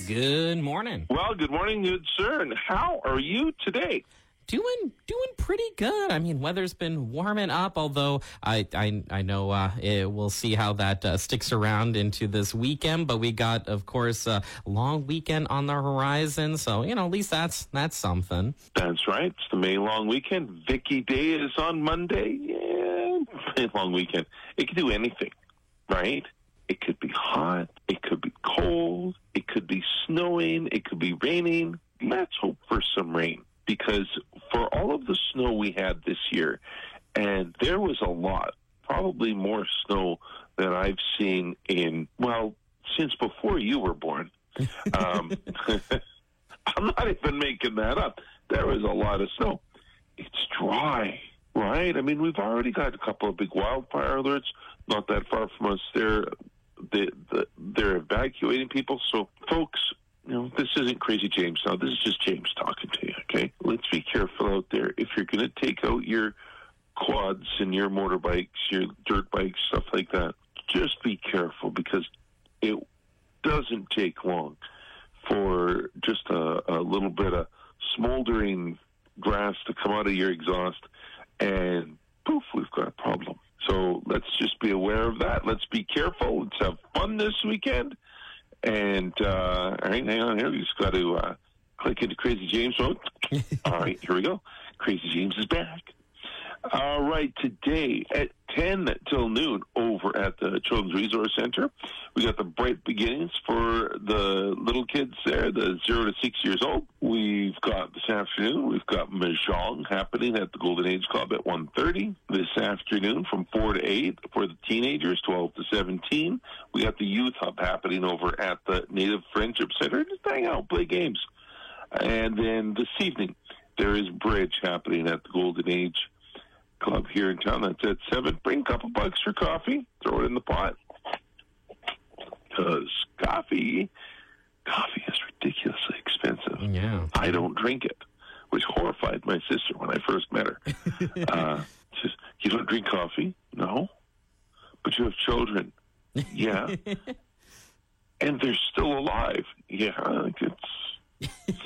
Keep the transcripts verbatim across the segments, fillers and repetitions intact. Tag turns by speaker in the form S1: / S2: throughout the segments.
S1: Good morning.
S2: Well, good morning, good sir. And how are you today?
S1: Doing doing pretty good. I mean, weather's been warming up, although I I, I know uh, it, we'll see how that uh, sticks around into this weekend. But we got, of course, a long weekend on the horizon. So, you know, at least that's that's something.
S2: That's right. It's the May long weekend. Vicky Day is on Monday. Yeah, May long weekend. It can do anything, right? It could be hot. It could be cold. It could be snowing. It could be raining. Let's hope for some rain. Because for all of the snow we had this year, and there was a lot, probably more snow than I've seen in, well, since before you were born. Um, I'm not even making that up. There was a lot of snow. It's dry, right? I mean, we've already got a couple of big wildfire alerts, not that far from us. They're, they, the, they're evacuating people. So, folks, you know, this isn't Crazy James now. This is just James talking to you, okay? Let's be careful out there. If you're going to take out your quads and your motorbikes, your dirt bikes, stuff like that, just be careful because it doesn't take long for just a, a little bit of smoldering grass to come out of your exhaust and poof, we've got a problem. So let's just be aware of that. Let's be careful. Let's have fun this weekend. And, uh, all right, hang on here. We just got to uh, click into Crazy James mode. All right, here we go. Crazy James is back. All right, today at ten till noon over at the Children's Resource Center, we got the Bright Beginnings for the little kids there, the zero to six years old. We've got this afternoon, we've got Mahjong happening at the Golden Age Club at one thirty. This afternoon from four to eight for the teenagers, twelve to seventeen. We got the Youth Hub happening over at the Native Friendship Center. Just hang out, play games. And then this evening, there is Bridge happening at the Golden Age Club here in town. That's at seven. Bring a couple bucks for coffee. Throw it in the pot. Because coffee, coffee is ridiculously expensive.
S1: Yeah.
S2: I don't drink it, which horrified my sister when I first met her. uh, she says, you don't drink coffee? No. But you have children? Yeah. And they're still alive? Yeah. I think it's...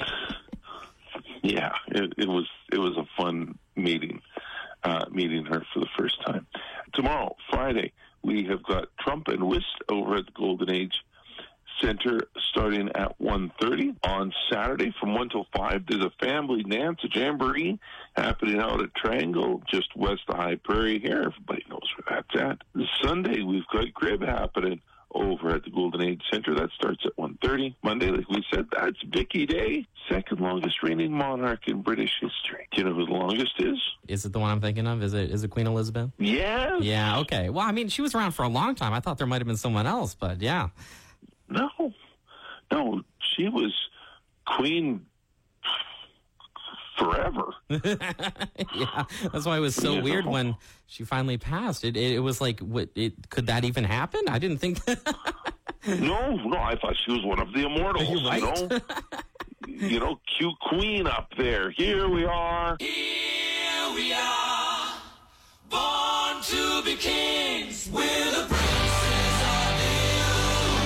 S2: yeah. It, it was. It was a fun meeting. Uh, meeting her for the first time. Tomorrow, Friday, we have got Trump and Whist over at the Golden Age Center starting at one thirty. On Saturday from one till five, there's a family dance, a jamboree happening out at Triangle, just west of High Prairie here. Everybody knows where that's at. This Sunday, we've got Crib happening over at the Golden Age Center. That starts at one thirty. Monday, like we said, that's Vicky Day, second longest reigning monarch in British history. Do you know who the longest is?
S1: Is it the one I'm thinking of? Is it is it Queen Elizabeth?
S2: Yes.
S1: Yeah, okay. Well, I mean, she was around for a long time. I thought there might have been someone else, but yeah.
S2: No. No, she was queen forever.
S1: Yeah, that's why it was so
S2: you
S1: weird
S2: know?
S1: when she finally passed. It, it, it was like, what? It could that even happen? I didn't think that.
S2: No, no, I thought she was one of the immortals.
S1: You're right.
S2: You know, you know, cute queen up there. Here we are.
S3: Here we are, born to be kings. We're the princes of the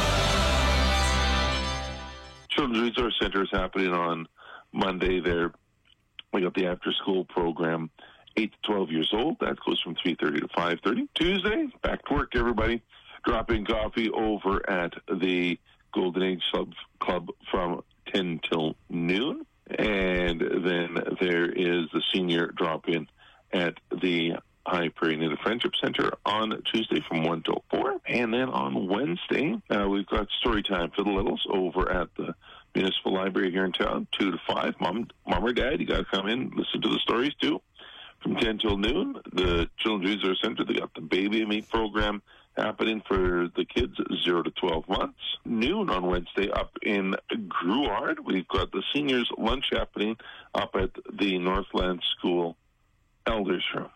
S3: universe.
S2: Children's Resource Center is happening on Monday. There, we got the after-school program, eight to twelve years old. That goes from three thirty to five thirty. Tuesday, back to work, everybody. Drop in coffee over at the Golden Age Club, Club from ten till noon. And then there is the senior drop-in at the High Prairie Native Friendship Center on Tuesday from one till four. And then on Wednesday, uh, we've got story time for the littles over at the Municipal Library here in town, two to five. Mom, mom or dad, you got to come in, listen to the stories too. From ten till noon, the Children's Resource Center, they got the Baby and Me program happening for the kids zero to twelve months. Noon on Wednesday up in Gruard. We've got the seniors lunch happening up at the Northland School Elders Room.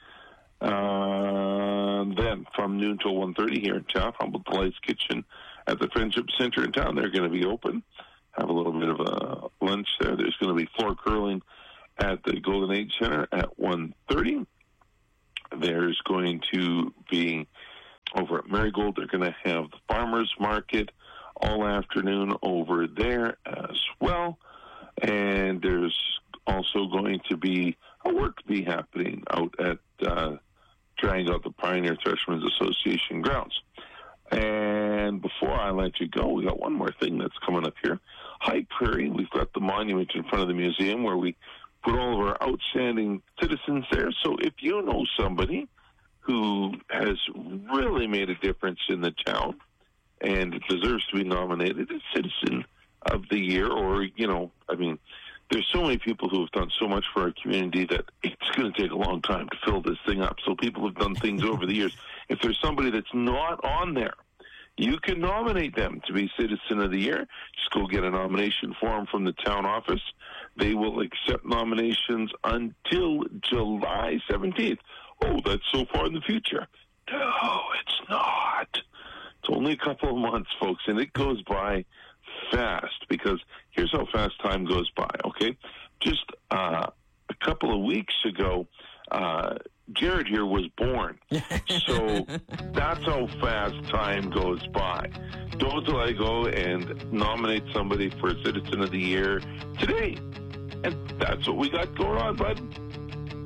S2: Uh, then from noon till one thirty here in town, Humble Delights Kitchen at the Friendship Center in town. They're going to be open. Have a little bit of a lunch there. There's going to be floor curling at the Golden Age Center at one thirty. There's going to be over at Marigold, they're going to have the farmers market all afternoon over there as well. And there's also going to be a work bee happening out at uh, Triangle at the Pioneer Threshermen's Association grounds. And before I let you go, we got one more thing that's coming up here. High Prairie, we've got the monument in front of the museum where we put all of our outstanding citizens there. So if you know somebody who has really made a difference in the town and deserves to be nominated as Citizen of the Year, or, you know, I mean, there's so many people who have done so much for our community that it's going to take a long time to fill this thing up. So people have done things over the years. If there's somebody that's not on there, you can nominate them to be Citizen of the Year. Just go get a nomination form from the town office. They will accept nominations until July seventeenth. Oh, that's so far in the future. No, it's not. It's only a couple of months, folks, and it goes by fast, because here's how fast time goes by, okay? Just uh, a couple of weeks ago, uh, Jared here was born. So that's how fast time goes by. Don't let I go and nominate somebody for Citizen of the Year today. And that's what we got going on, bud.